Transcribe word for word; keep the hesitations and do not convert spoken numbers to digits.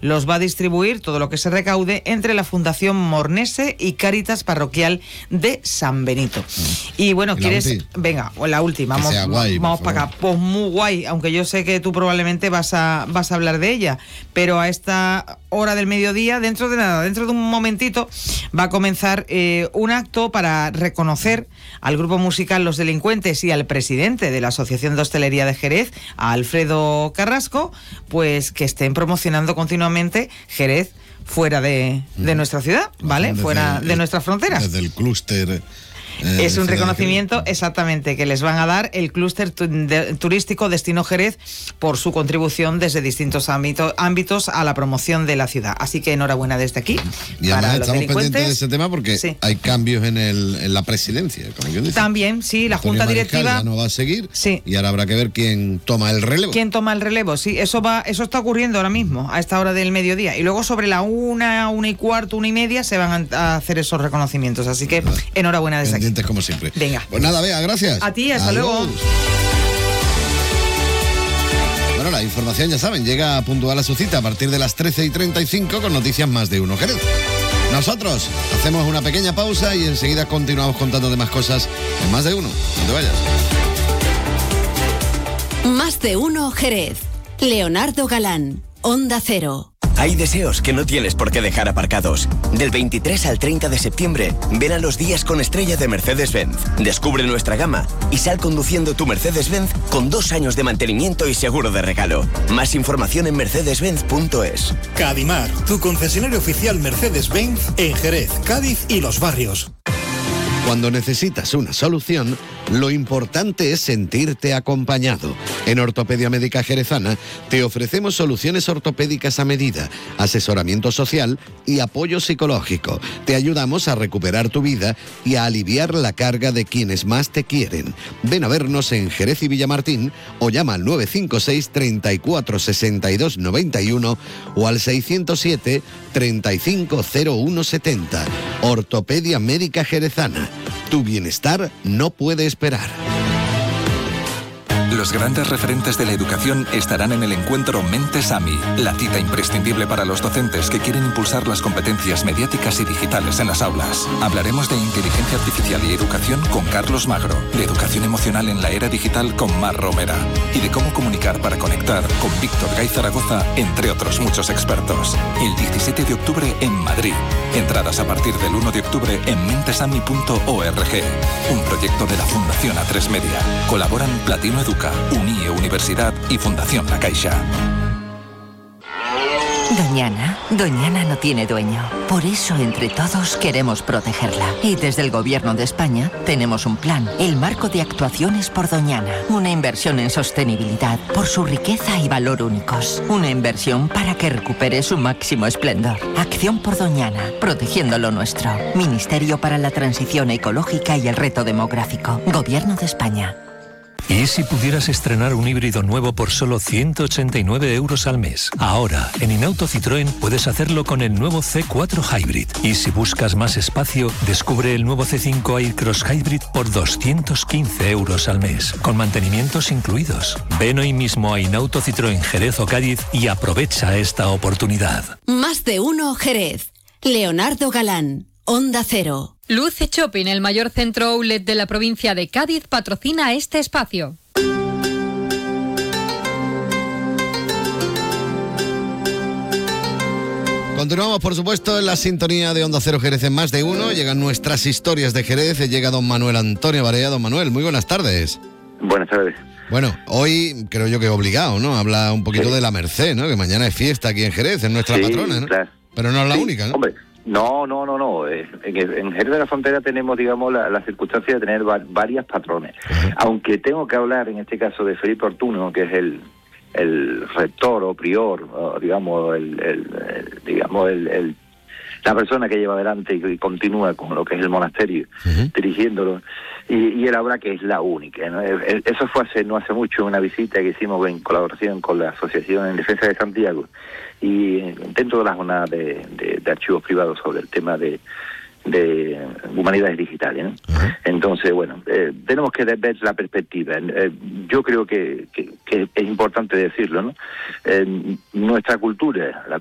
los va a distribuir, todo lo que se recaude, entre la Fundación Mornese y Cáritas Parroquial de San Benito. Y bueno, ¿Y ¿quieres...? ulti? Venga, la última, vamos, guay, vamos para acá. Pues muy guay, aunque yo sé que tú probablemente vas a, vas a hablar de ella, pero a esta hora del mediodía, dentro de nada, dentro de un momentito, va a comenzar eh, un acto para reconocer al grupo musical Los Delincuentes y al presidente de la Asociación de Hostelería de Jerez, a Alfredo Carrasco, pues que estén promocionando continuamente Jerez fuera de, de nuestra ciudad, ¿vale? Desde Fuera el, de nuestras fronteras. Desde el clúster. Eh, es un reconocimiento, exactamente, que les van a dar el clúster tu, de, turístico Destino Jerez por su contribución desde distintos ámbito, ámbitos a la promoción de la ciudad. Así que enhorabuena desde aquí. Y para además los estamos pendientes de ese tema porque sí. hay cambios en, el, en la presidencia. Como quien dice. También, sí, la Antonio Junta Mariscal Directiva ya no va a seguir, sí. Y ahora habrá que ver quién toma el relevo. ¿Quién toma el relevo? Sí, eso va, eso está ocurriendo ahora mismo, a esta hora del mediodía. Y luego sobre la una, una y cuarto, una y media, se van a hacer esos reconocimientos. Así que enhorabuena desde pendientes aquí. como siempre. Venga. Pues nada, Bea, gracias. A ti, hasta Adiós. luego. Bueno, la información, ya saben, llega puntual a su cita a partir de las trece y treinta y cinco con Noticias Más de Uno Jerez. Nosotros hacemos una pequeña pausa y enseguida continuamos contando de más cosas en Más de Uno. No te vayas. Más de Uno Jerez. Leonardo Galán, Onda Cero. Hay deseos que no tienes por qué dejar aparcados. Del veintitrés al treinta de septiembre, ven a los días con estrella de Mercedes-Benz. Descubre nuestra gama y sal conduciendo tu Mercedes-Benz con dos años de mantenimiento y seguro de regalo. Más información en mercedes benz punto es. Cadimar, tu concesionario oficial Mercedes-Benz en Jerez, Cádiz y Los Barrios. Cuando necesitas una solución, lo importante es sentirte acompañado. En Ortopedia Médica Jerezana te ofrecemos soluciones ortopédicas a medida, asesoramiento social y apoyo psicológico. Te ayudamos a recuperar tu vida y a aliviar la carga de quienes más te quieren. Ven a vernos en Jerez y Villamartín o llama al nueve cinco seis, treinta y cuatro, sesenta y dos, noventa y uno o al seiscientos siete, treinta y cinco, cero uno setenta. Ortopedia Médica Jerezana. Tu bienestar no puede esperar. Los grandes referentes de la educación estarán en el encuentro Mentes AMI, la cita imprescindible para los docentes que quieren impulsar las competencias mediáticas y digitales en las aulas. Hablaremos de inteligencia artificial y educación con Carlos Magro, de educación emocional en la era digital con Mar Romera y de cómo comunicar para conectar con Víctor Gay Zaragoza, entre otros muchos expertos. El diecisiete de octubre en Madrid. Entradas a partir del uno de octubre en mentesami punto org. Un proyecto de la Fundación A tres Media. Colaboran Platino Educa, Unie Universidad y Fundación La Caixa. Doñana, Doñana no tiene dueño. Por eso, entre todos, queremos protegerla. Y desde el Gobierno de España tenemos un plan, el Marco de Actuaciones por Doñana. Una inversión en sostenibilidad por su riqueza y valor únicos. Una inversión para que recupere su máximo esplendor. Acción por Doñana, protegiendo lo nuestro. Ministerio para la Transición Ecológica y el Reto Demográfico. Gobierno de España. ¿Y si pudieras estrenar un híbrido nuevo por solo ciento ochenta y nueve euros al mes? Ahora, en Inauto Citroën puedes hacerlo con el nuevo C cuatro Hybrid. Y si buscas más espacio, descubre el nuevo C cinco Aircross Hybrid por doscientos quince euros al mes, con mantenimientos incluidos. Ven hoy mismo a Inauto Citroën Jerez o Cádiz y aprovecha esta oportunidad. Más de Uno Jerez. Leonardo Galán, Onda Cero. Luce Shopping, el mayor centro outlet de la provincia de Cádiz, patrocina este espacio. Continuamos, por supuesto, en la sintonía de Onda Cero Jerez en Más de Uno. Llegan nuestras historias de Jerez. Llega don Manuel Antonio Barea. Don Manuel, muy buenas tardes. Buenas tardes. Bueno, hoy creo yo que obligado, ¿no? Habla un poquito sí. de la Merced, ¿no? Que mañana es fiesta aquí en Jerez, es nuestra sí, patrona, ¿no? Claro. Pero no es la sí, única, ¿no? Hombre. No, no, no, no. En, en Jerez de la Frontera tenemos, digamos, la, la circunstancia de tener va, varias patrones. Uh-huh. Aunque tengo que hablar, en este caso, de Felipe Ortuño, que es el, el rector o prior, o, digamos, el, el, el digamos el, el la persona que lleva adelante y continúa con lo que es el monasterio, uh-huh. dirigiéndolo, y, y él habla que es la única, ¿no? Eso fue hace no hace mucho, una visita que hicimos en colaboración con la Asociación en Defensa de Santiago, y dentro de la jornada de, de, de archivos privados sobre el tema de, de humanidades digitales, ¿no? Uh-huh. Entonces, bueno, eh, tenemos que ver la perspectiva. Eh, yo creo que, que, que es importante decirlo, ¿no? Eh, nuestra cultura, la,